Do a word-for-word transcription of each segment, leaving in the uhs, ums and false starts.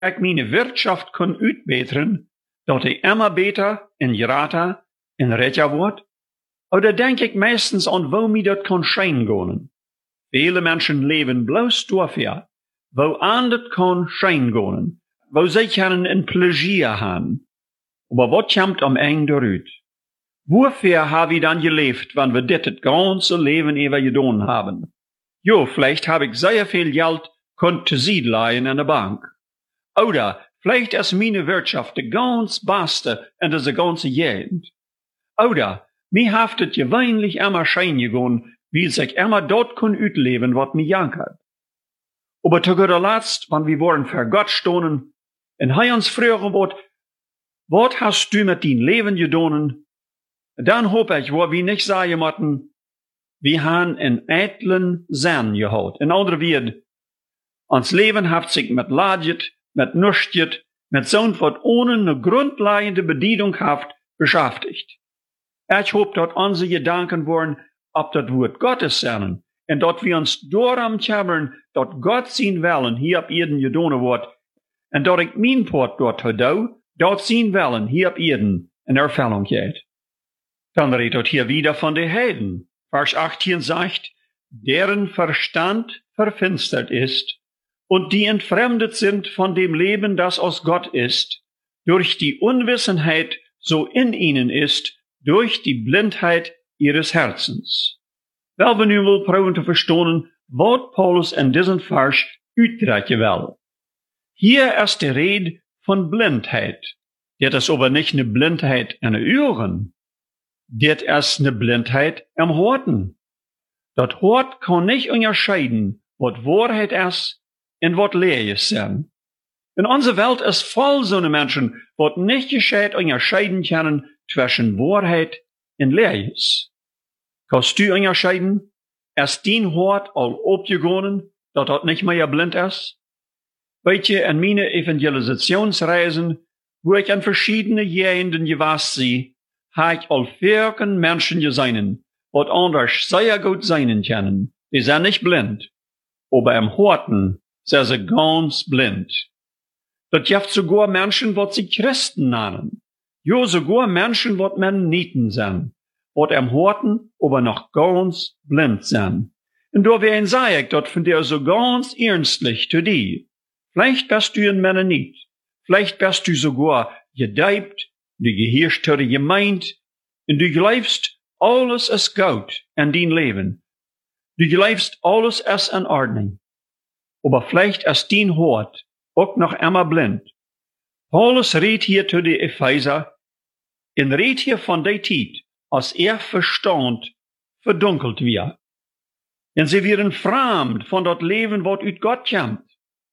ich meine Wirtschaft kann uitbeteren, dat ich immer beter en gerata en recher wordt? Oder denk ich meistens an wo mir dat kann schein gehen? Viele Menschen leben bloß dafür, wo an dat kann schein gehen, wo sie können ein Pläsier haben. Aber was kommt am Ende darüber? Wofür habe ich dann gelebt, wenn wir dit das ganze Leben über getan haben? Jo, vielleicht habe ich sehr viel Geld, konnte sie leihen in der Bank. Oder vielleicht ist meine Wirtschaft die ganz beste in dieser ganzen Gegend. Oder mir haftet gewöhnlich immer schein gegangen, wie sich immer dort kann utleben, was mir jankert. Aber zu guter Letzt, wenn wir wollen für Gott stonen, und er uns fragen wird, was hast du mit dein Leben getan? Dann hoffe ich, wo wir nicht sagen müssen, wir haben einen edlen Sinn gehabt. In anderen Worten, uns Leben hat sich mit Ladjet, mit Nustjet, mit so was ohne eine grundlegende Bedienung haft beschäftigt. Ich hoffe, dass unsere Gedanken wollen, ob das Wort Gottes sind, und dass wir uns daran kümmern, dass Gott sein Willen hier auf Erden getan wird, und dass ich mein Part dort habe, dass sein Willen hier auf Erden in Erfüllung geht. Dann redet hier wieder von den Heiden. Vers achtzehn sagt, deren Verstand verfinstert ist und die entfremdet sind von dem Leben, das aus Gott ist, durch die Unwissenheit so in ihnen ist, durch die Blindheit ihres Herzens. Wel we nu wel proben te verstaan wat Paulus in diesem Vers uitdrukken will. Hier ist die Rede von Blindheit. Das ist aber nicht eine Blindheit in den Ohren. Das ist eine Blindheit im Horten. Das Hort kann nicht unterscheiden, was Wahrheit ist und was Leer ist. In unserer Welt ist voll so eine Menschen, die nicht gescheit unterscheiden können zwischen Wahrheit und Leer ist. Kannst du unterscheiden? Ist dein Hort all abgegangen, dass das nicht mehr blind ist? Weißt du, in meine Evangelisationsreisen, wo ich an verschiedene Gegenden gewesen bin, habe ich all vierken Menschen gesehen, die anders sehr gut sein können. Die sind nicht blind, aber im Horten sind sie ganz blind. Das gibt sogar Menschen, die sich Christen nennen. Jo, sogar Menschen, die Mennoniten sind, die im Horten aber noch ganz blind sind. Und da werden sage ich, das finde ich so ganz ernstlich zu dir. Vielleicht bist du ein Mennonit. Vielleicht bist du sogar gedeibt, du gehörst zu der Gemeinde, und du glaubst, alles ist gut in dein Leben. Du glaubst, alles ist in Ordnung. Aber vielleicht ist dein Hort auch noch immer blind. Paulus redet hier zu den Epheser, und redet hier von der Zeit, als er Verstand verdunkelt wird. Und sie werden fremd von dort Leben, was aus Gott kommt.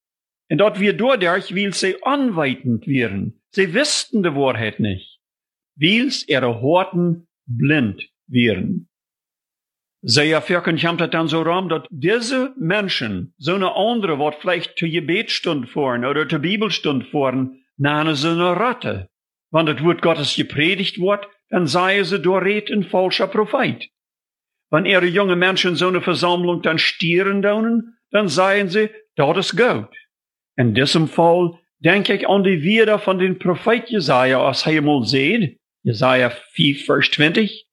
Und dort wir dadurch, weil sie anweitend werden. Sie wussten die Wahrheit nicht. Weil ihre Horten blind werden. Sehr viel kommt es dann so rum, dass diese Menschen, so eine andere, was vielleicht zur Gebetsstund fahren oder zur Bibelstund fahren, nennen sie eine Ratte. Wenn das Wort Gottes gepredigt wird, dann seien sie dort ein falscher Prophet. Wenn ihre junge Menschen so eine Versammlung dann stieren daunen, dann seien sie, das ist gut. In diesem Fall denke ich an die Worte von den Prophet Jesaja, als er mal sieht, Jesaja vier, Vers zwanzig,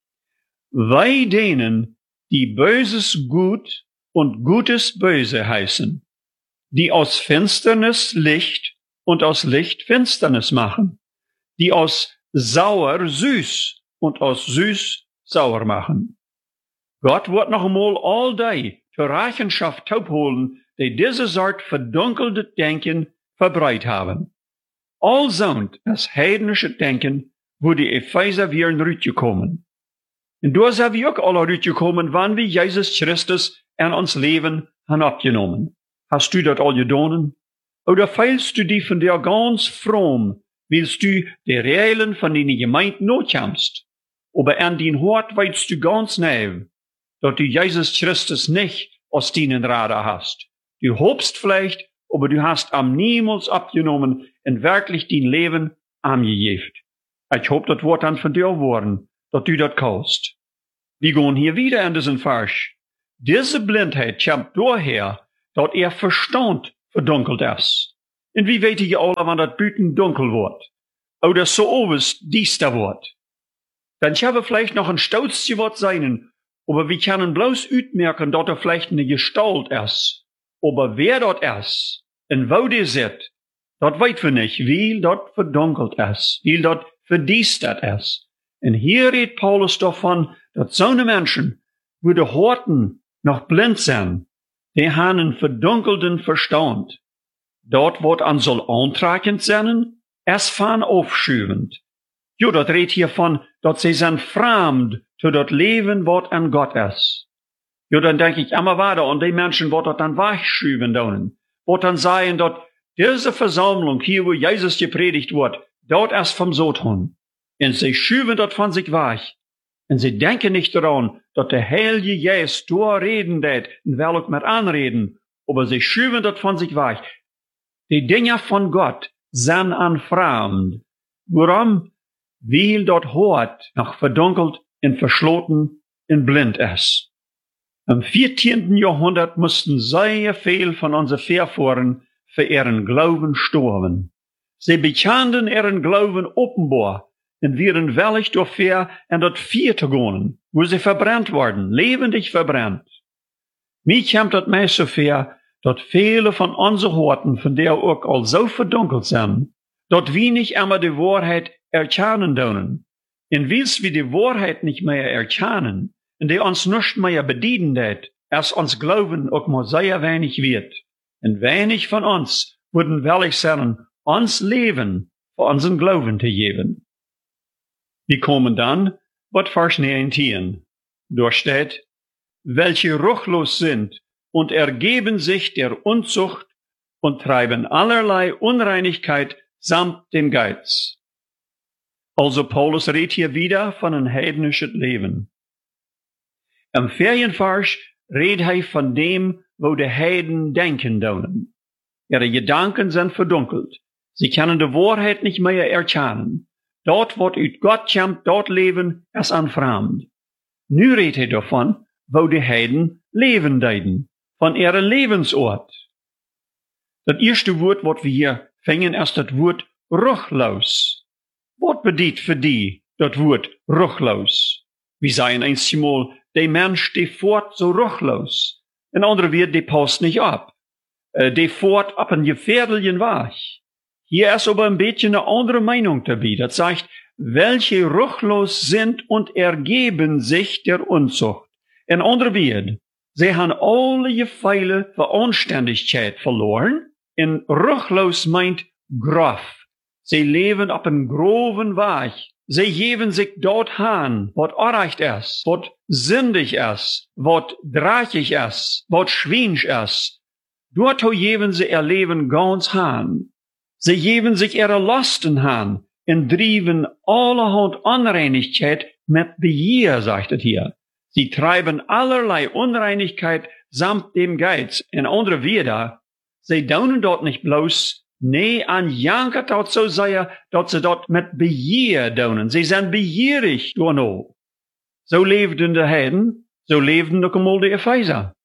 Wei denen, die Böses gut und Gutes böse heißen, die aus Finsternis Licht und aus Licht Finsternis machen, die aus sauer süß und aus süß sauer machen. Gott wird noch einmal all die zur Rechenschaft holen, die diese Sort verdunkelte Denken verbreitet haben. All sind das heidnische Denken, wo die Epheser wieder rütgekommen. Und da sind wir auch alle rütgekommen, wann wir Jesus Christus in uns Leben haben abgenommen. Hast du das all getan? Oder feilst du die von dir ganz fromm, willst du die Regeln von den Gemeinden noch kommst? Aber an den Hort weißt du ganz nahe, dass du Jesus Christus nicht aus deinen Radar hast. Du hobst vielleicht, aber du hast am niemals abgenommen und wirklich dein Leben angegeben. Ich hoffe, das wird dann von dir geworden, dass du das kannst. Wir gehen hier wieder in diesen Vers. Diese Blindheit kommt daher, dass ihr Verstand verdunkelt ist. En wie weet je alle wanneer dat buiten donker wordt? Oder so overs diester wordt? Dann hebben we vielleicht noch ein Stolzje wat sein, aber wir können bloß uitmerken, dat er vielleicht eine Gestalt ist. Aber wer dort ist, en wo die zit, dat weet we nicht, wie dat verdunkelt ist, wie dat verdiestert ist. En hier redt Paulus davon, dat zo'n Menschen, wo de Horten noch blind zijn, die haben einen verdunkelten Verstand. Dort wordt an soll aantrekkend zijn, es van aufschübend. Jo, dat redt hiervon, dat sie zijn fremd zu dat Leben, wat an Gott ist. Jo, dann denk ich immer weiter an die Menschen, wat dat dann wegschüben doen. Wat dann sagen, dat diese Versammlung hier, wo Jesus gepredigt wird, dort ist vom Satan. Und sie schüben dort von sich weg. Und sie denken nicht daran, dass der Heilige Jesus da reden wird, und will auch mit anreden. Aber sie schüben dort von sich weg. Die Dinge von Gott sind an fremd. Warum? Weil dort Hort noch verdunkelt und verschlossen und blind ist. Im vierzehnten Jahrhundert mussten sehr viel von unseren Vorfahren für ihren Glauben sterben. Sie bekannten ihren Glauben offenbar und wären willig dafür in das Vier zu gehen, wo sie verbrannt wurden, lebendig verbrannt. Mir kommt das meist so vor, dass viele von unseren Horten, von der auch all so verdunkelt sind, dass wir nicht immer die Wahrheit erkennen dürfen. Und weil wir die Wahrheit nicht mehr erkennen, und die uns nicht mehr bedienen wird, als uns Glauben auch mal sehr wenig wird. Und wenig von uns würden willig sein, uns Leben für unseren Glauben zu geben. Wir kommen dann, was Vers neunzehn. Dort steht, welche ruchlos sind und ergeben sich der Unzucht und treiben allerlei Unreinigkeit samt dem Geiz. Also Paulus redet hier wieder von einem heidnischen Leben. Im Ferienvers redet er von dem, wo die Heiden denken dürfen. Ihre Gedanken sind verdunkelt. Sie können die Wahrheit nicht mehr erkennen. Dort, wo ut Gott kommt, dort leben, ist an fremd. Nu redet er davon, wo die Heiden leben deiden, von ihrem Lebensort. Das erste Wort, was wir hier fängen, ist das Wort ruchlos. Was bedeutet für die das Wort ruchlos? Wir sagen einmal, der Mensch, der fährt so ruchlos. In andere wird, der passt nicht ab. Äh, der fährt ab ein gefährlichen Weg. Hier ist aber ein bisschen eine andere Meinung dabei. Das sagt, welche ruchlos sind und ergeben sich der Unzucht. In andere wird, sie haben alle Gefeile für Anständigkeit verloren. In ruchlos meint grof. Sie leben auf einem groben Weg. Sie geben sich dort an, was unrecht ist, was sündig ist, was dreckig ist, was schwinsch ist. Dort geben sie ihr Leben ganz an. Sie geben sich ihre Lasten an und trieben allerhand Unreinigkeit mit Begier, sagt es hier. Sie treiben allerlei Unreinigkeit samt dem Geiz. In andere Wörter, sie daunen dort nicht bloß, nee, an jankert dort so sehr, dass sie dort mit Begier daunen. Sie sind begierig, du no. So lebten die Heiden, so lebten auch einmal die Epheser.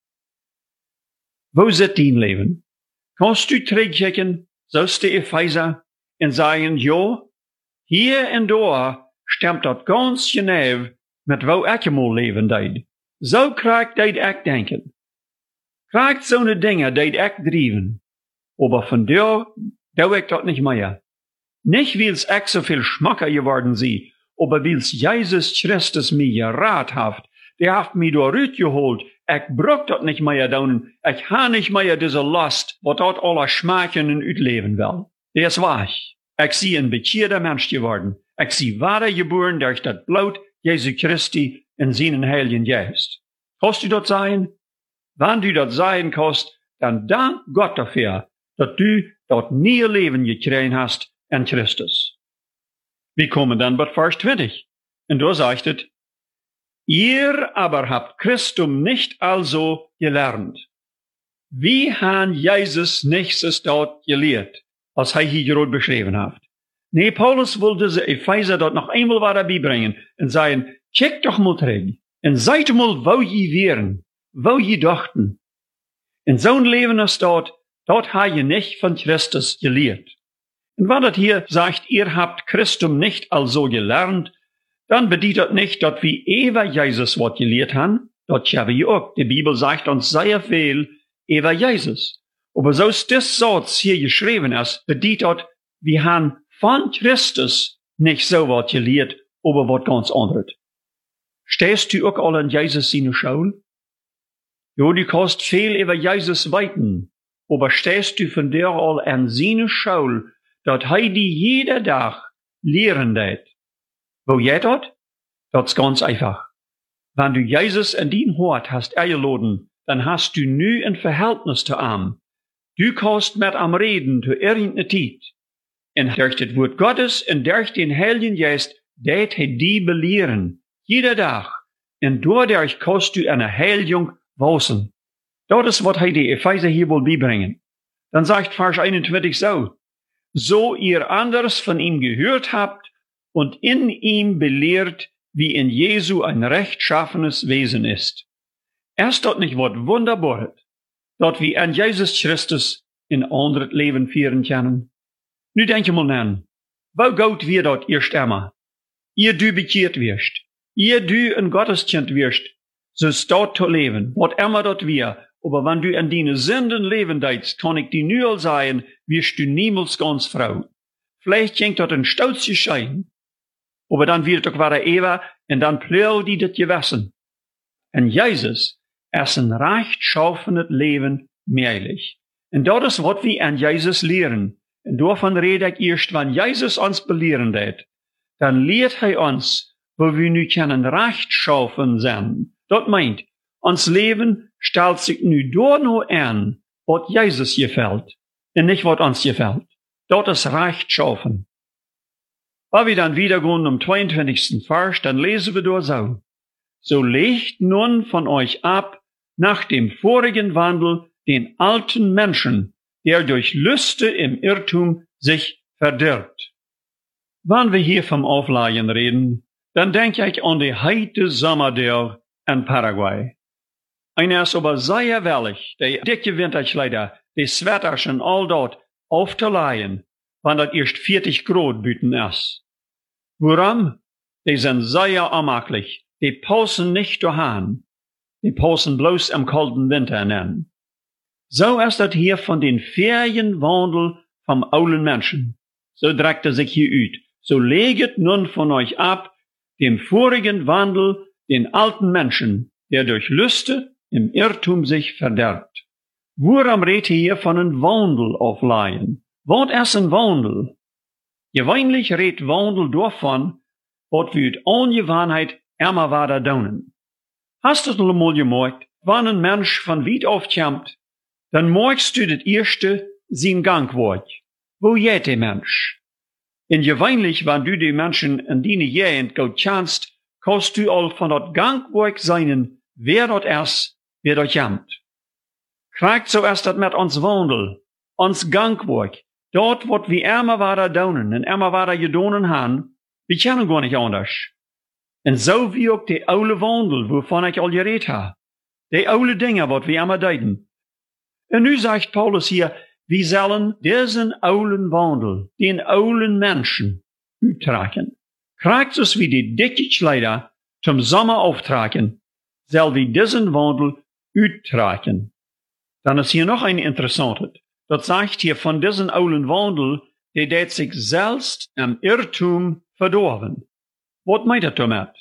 Wo sit dein Leben? Kannst du zurückchecken, so ist die Epheser, und sagen, ja, hier und da stimmt das ganz genau, mit wo ich einmal leben deid. So kriegt deid ich denken. Kriegt so ne Dinge, deid ich driven. Aber von der, da ich das nicht mehr. Nicht, weil's ich so viel schmacker geworden sie, aber weil's Jesus Christus mir gerat haft, der haft mir da rütgeholt, ich brauch das nicht mehr daunen, ich ha nicht mehr diese Last, wo dort alle schmaken und utleben will. Der ist wahr. Ich sie ein bekehrter Mensch geworden. Ich sie wahre geboren durch das Blut Jesu Christi in seinen Heiligen Geist. Kannst du das sein? Wenn du das sein kannst, dann dank Gott dafür, dass du dort nie Leben gekriegt hast in Christus. Wir kommen dann bei Vers zwanzig. Und da sagt es, ihr aber habt Christum nicht also gelernt. Wie han Jesus nichts dort gelehrt, als er hier gerade beschrieben hat. Nee, Paulus wollte diese Epheser dort noch einmal wieder beibringen und sagen, check doch mal zurück und seid mal, wo je wären, wo je dachten. In so ein Leben ist dort, dort ha je nicht von Christus gelehrt. Und wenn das hier sagt, ihr habt Christum nicht also gelernt, dann bedeutet nicht, dass wir über Jesus was gelehrt haben. Das haben wir auch. Die Bibel sagt uns sehr viel über Jesus. Aber so ist das Satz hier geschrieben ist, bedeutet, wir haben von Christus nicht so was gelehrt, aber was ganz anderes. Stehst du auch alle in Jesus seine Schule? Jo, du kannst viel über Jesus weiten, aber stehst du von der all an seine Schule, dass er die jeder Tag lehren wird. Wo geht das? Das ist ganz einfach. Wenn du Jesus in dein Hort hast eingeladen, dann hast du nu ein Verhältnis zu ihm. Du kannst mit ihm reden zu irgendeiner Zeit. Und durch das Wort Gottes und durch den Heiligen Geist, det er die belehren. Jeder Tag. Und dadurch kannst du eine Heiligung wachsen. Das ist, was er die Epheser hier wohl beibringen. Dann sagt Vers einundzwanzig so, so ihr anders von ihm gehört habt und in ihm belehrt, wie in Jesu ein rechtschaffenes Wesen ist. Erst dort nicht was Wunderbares, dort wie an Jesus Christus in anderes Leben führen können. Nu denk je mal nach, wo geht wir dort erst einmal? Ihr du bekehrt wirst, ihr du ein Gotteskind wirst, so ist dort zu leben, was immer dort wir. Aber wenn du an deine Sünden leben deitst, kann ich dir nur sagen, wirst du niemals ganz Frau. Vielleicht schenkt dort ein stolzes Schein. Aber dann wird doch wieder Eva, und dann plöll die das Gewissen. Und Jesus ist ein rechtschaffenes Leben möglich. Und das ist, was wir an Jesus lehren. Und davon rede ich erst, wenn Jesus uns belehren wird. Dann lehrt er uns, wo wir nu können rechtschaffen sein. Das meint, uns Leben stellt sich nu door nur an, was Jesus gefällt, und nicht was uns gefällt. Das ist rechtschaffen. Wenn wir dann wieder gehen um zweiundzwanzigsten Vers, dann lesen wir da so. So legt nun von euch ab, nach dem vorigen Wandel, den alten Menschen, der durch Lüste im Irrtum sich verdirbt. Wenn wir hier vom Aufleihen reden, dann denke ich an die heite Sommerdale in Paraguay. Einer ist aber sehr willig, der dicke Winterkleider, die Sweaters und all dort aufzuleihen, wenn das erst vierzig Grad büten ist. Warum? Die sind sehr unmöglich. Die passen nicht daheim. Die passen bloß im kalten Winter nennen. So ist das hier von den Ferienwandel vom alten Menschen. So drückt er sich hier ut. So leget nun von euch ab, dem vorigen Wandel, den alten Menschen, der durch Lüste im Irrtum sich verderbt. Worum redet hier von einem Wandel aufleihen? Was ist ein Wandel? Gewöhnlich redet Wandel davon, was wir die Ungewohnheit immer weiter tun. Hast du das mal gemerkt, wenn ein Mensch von weit aufkommt, dann merkst du das erste sein Gangwort. Wo geht der Mensch? Und gewöhnlich, wenn du die Menschen in deine Gegend gut kennst, kannst du all von dat Gangwort sein, wer dort ist, wer dort kommt. Kriegt so erst dat mit uns Wandel, uns Gangwort, dort, wat wir immer weiter tun und immer weiter gedonen haben, wir kennen gar nicht anders. Und so wie auch die alte Wandel, wovon ich all geredet habe. Die alte Dinge, wat wir immer deuten. Und nu sagt Paulus hier, wir sollen diesen alten Wandel, den alten Menschen, uttragen. Kriegt es wie die dicke Kleider zum Sommer auftragen, soll wir diesen Wandel uttragen. Dann ist hier noch ein interessantes. Das sagt hier von diesen alten Wandel, der det sich selbst im Irrtum verdorben. Was meint er damit?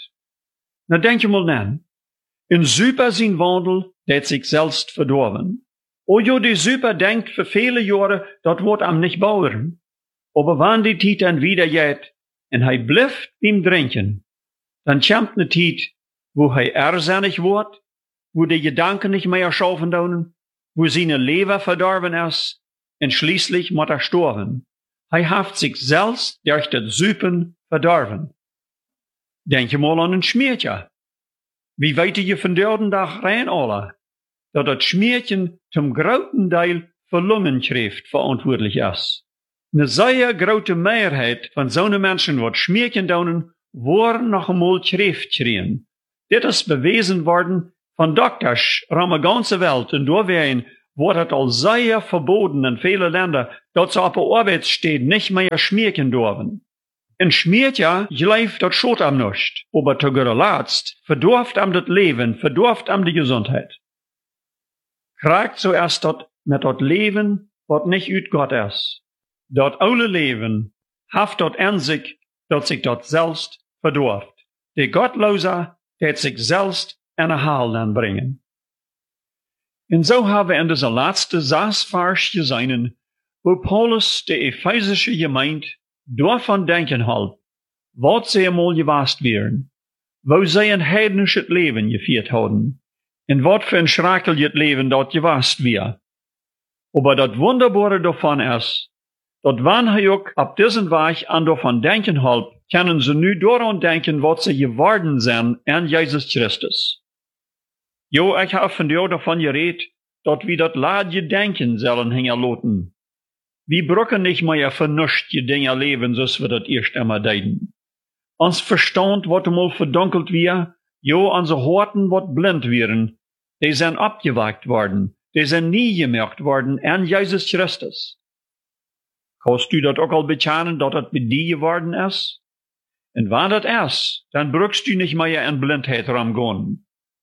Na, denk je mal nach. Ein Super sein Wandel, det sich selbst verdorben. O jo, die Super denkt für viele Jahre, das wird am nicht bauen. Aber wenn die Zeit dann wieder geht, und er bleibt beim Trinken, dann kommt eine Zeit, wo er irrsinnig wird, wo die Gedanken nicht mehr schaffen können, wo seine Leber verdorben ist, und schließlich muss er sterben. Er hat sich selbst durch das Süppen verdorben. Denk je mal an ein Schmiertje. Wie weit je von dörden Tag rein alle, dass das Schmiertchen zum großen Teil für Lungenkräft verantwortlich ist. Eine sehr große Mehrheit von so einem Menschen, wat Schmiertchen daunen, waren noch einmal Kräft kriegen. Das ist bewiesen worden von Doktors rum der ganzen Welt, und da wären, wordt het al zeer verboden in viele Länder, dat ze op de Arbeitsstätte nicht mehr schmirken dürfen. En schmiert ja, gleich dat schot am nicht, aber zu guter Letzt verdorft am das Leben, verdorft am die Gesundheit. Kriegt zuerst dat mit dat Leben, wat nicht uit Gott ist. Dat oude Leben haft dat in sich, dat sich dat selbst verdorft. De Gottloser, der sich selbst in een Haal dan bringen. En so haben wir in dieser letzten zes vers gesehen, wo Paulus de Ephesische Gemeinde davon denken halt, wat sie einmal gewast wären, wo sie ein heidnisches Leben geführt haben, en wat für ein schreckliches Leben dort gewast wär. Aber das Wunderbare davon ist, dat wann hij ook op diesen Weg an davon denken halt, können sie nu daran denken, wat sie geworden sind an Jesus Christus. Jo, ich habe von dir davon geredet, dat wir dat laatje denken sollen hingerloten. Wir brauchen nicht mehr vernünftige Dinge leben, so wir das erst einmal deuten. Uns Verstand, wat einmal verdunkelt wir, jo, unsere Horten, wat blind wären, die sind abgewagt worden, die sind nie gemerkt worden an Jesus Christus. Kannst du dat ook al bekennen, dat het mit dir geworden ist? Und wenn das ist, dann brauchst du nicht mehr in Blindheit rumgehen.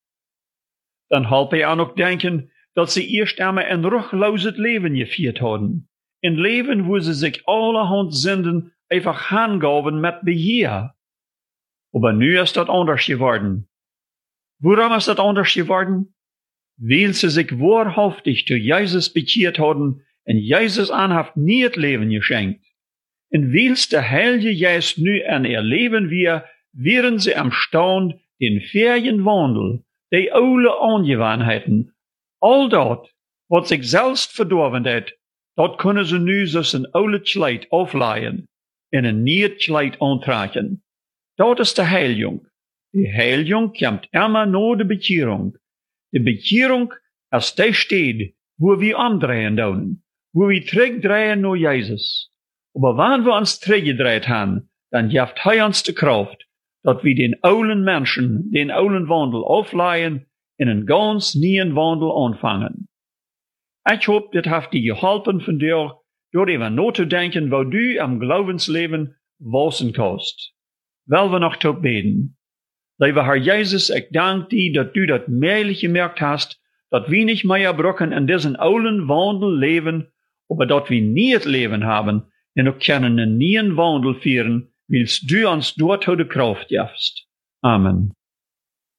Dann halb ich auch noch denken, dass sie erst einmal ein ruchloses Leben geführt haben. Ein Leben, wo sie sich allerhand Sünden einfach hangaben mit Begier. Aber nu ist das anders geworden. Warum ist das anders geworden? Weil sie sich wahrhaftig zu Jesus bekehrt haben und Jesus anhaft nie het Leben geschenkt. Und weil's der Heilige Geist nu an ihr Leben wir, wären sie am Stand den Ferienwandel, die oude Angewohnheiten, all dort, wat sich selbst verdorven hat, dort können sie nu so ein oude Kleid aufleihen, in ein neues Kleid antrekken. Dort ist der Heiligung. Die Heiligung kommt immer nur die Bekehrung. Die Bekehrung ist der Stelle, wo wir andrehen dürfen, wo wir zurückdrehen nur Jesus. Aber wenn wir uns zurückgedreht haben, dann gibt er uns die Kraft, dass wir den alten Menschen, den alten Wandel aufleihen, in einen ganz neuen Wandel anfangen. Ich hoffe, das hat dir geholfen von dir, dort even nachzudenken, wo du am Glaubensleben wachsen kannst. Weil wir noch zu beten. Lieber Herr Jesus, ich danke dir, dass du das mehrlich gemerkt hast, dass wir nicht mehr brauchen in diesem alten Wandel leben, aber dass wir nie das Leben haben, und auch können einen neuen Wandel führen, willst du uns dort die Kraft gibst. Amen.